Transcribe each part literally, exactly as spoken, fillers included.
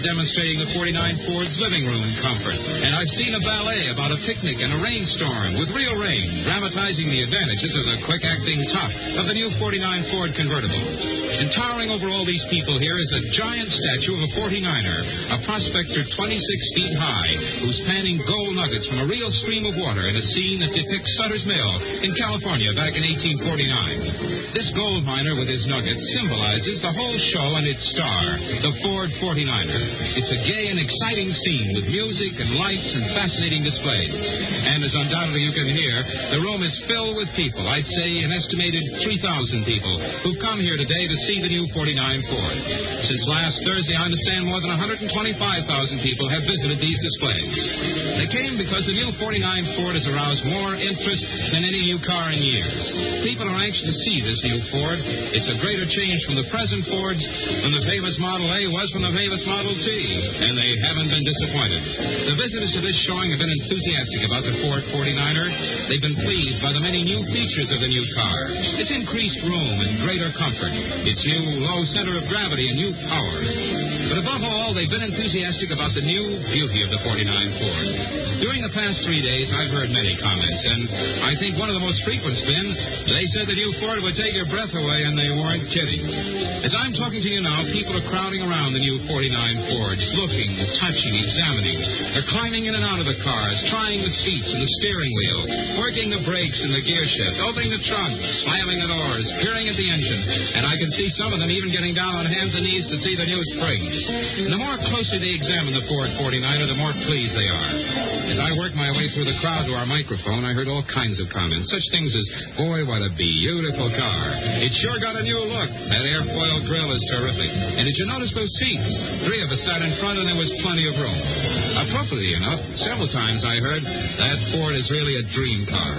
demonstrating the forty-nine Ford's living room comfort. And I've seen a ballet about a picnic and a rainstorm with real rain, dramatizing the advantages of the quick-acting top of the new forty-nine Ford convertible. And towering over all these people here is a giant statue of a forty-niner, a prospector twenty-six feet high, who's panning gold nuggets from a real stream of water in a scene that depicts Sutter's Mill in California back in eighteen forty-nine. This gold miner with his nuggets symbolizes the whole show and its star, the Ford forty-niner. It's a gay and exciting scene with music and lights and fascinating displays. And as undoubtedly you can hear, the room is filled with people. I'd say an estimated three thousand people who've come here today to see the new forty-nine Ford. Since last Thursday, I understand more than one hundred twenty-five thousand people have visited these displays. They came because the new forty-nine Ford has aroused more interest than any new car in years. People are anxious to see this new Ford. It's a greater change from the present Fords than the famous Model A was from the famous Model T, and they haven't been disappointed. The visitors to this showing have been enthusiastic about the Ford forty-niner. They've been pleased by the many new features of the new car. Its increased room and greater comfort. Its new low center of gravity and new power. But above all, they've been enthusiastic about the new beauty of the forty-nine Ford. During the past three days, I've heard many comments, and I think one of the most frequent's been, they said the new Ford would take your breath away, and they weren't kidding. As I'm talking to you now, people are crowding around the new forty-nine Fords, looking, touching, examining. They're climbing in and out of the cars, trying the seats and the steering wheel, working the brakes and the gear shift, opening the trunk, slamming the doors, peering at the engine, and I can see some of them even getting down on hands and knees to see the new springs. And the more closely they examine the Ford forty-niner, the more pleased they are. As I worked my way through the crowd to our microphone, I heard all kinds of comments. Such things as, boy, what a beautiful car. It sure got a new look. That airfoil grill is terrific. And did you notice those seats? Three of us sat in front and there was plenty of room. Appropriately enough, several times I heard, that Ford is really a dream car.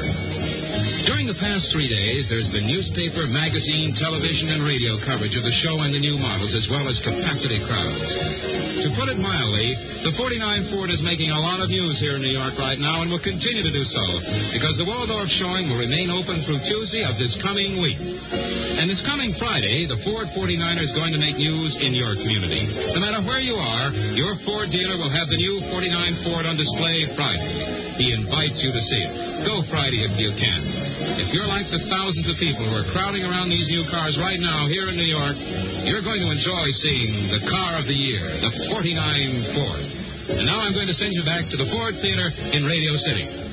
During the past three days, there's been newspaper, magazine, television, and radio coverage of the show and the new models, as well as capacity crowds. To put it mildly, the forty-nine Ford is making a lot of news here in New York right now and will continue to do so, because the Waldorf showing will remain open through Tuesday of this coming week. And this coming Friday, the Ford forty-niner is going to make news in your community. No matter where you are, your Ford dealer will have the new forty-nine Ford on display Friday. He invites you to see it. Go Friday if you can. If you're like the thousands of people who are crowding around these new cars right now here in New York, you're going to enjoy seeing the car of the year, the forty-nine Ford. And now I'm going to send you back to the Ford Theater in Radio City.